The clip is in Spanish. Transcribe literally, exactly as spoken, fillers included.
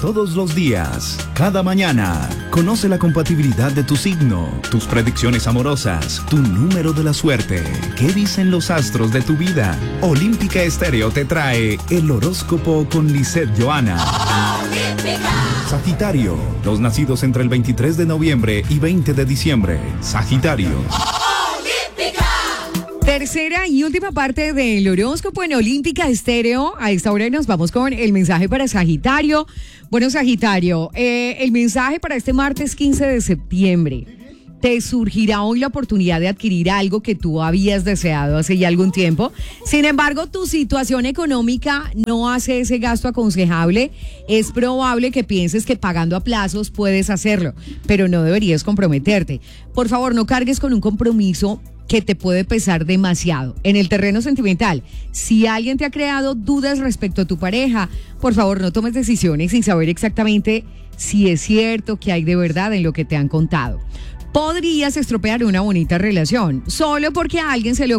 todos los días, cada mañana. Conoce la compatibilidad de tu signo, tus predicciones amorosas, tu número de la suerte. ¿Qué dicen los astros de tu vida? Olímpica Estéreo te trae el horóscopo con Lisette Johanna. Sagitario, los nacidos entre el veintitrés de noviembre y veinte de diciembre. Sagitario. Tercera y última parte del horóscopo en Olímpica Estéreo. A esta hora nos vamos con el mensaje para Sagitario. Bueno, Sagitario, eh, el mensaje para este martes quince de septiembre. Te surgirá hoy la oportunidad de adquirir algo que tú habías deseado hace ya algún tiempo. Sin embargo, tu situación económica no hace ese gasto aconsejable. Es probable que pienses que pagando a plazos puedes hacerlo, pero no deberías comprometerte. Por favor, no cargues con un compromiso que te puede pesar demasiado. En el terreno sentimental, si alguien te ha creado dudas respecto a tu pareja, por favor no tomes decisiones sin saber exactamente si es cierto que hay de verdad en lo que te han contado. Podrías estropear una bonita relación solo porque a alguien se le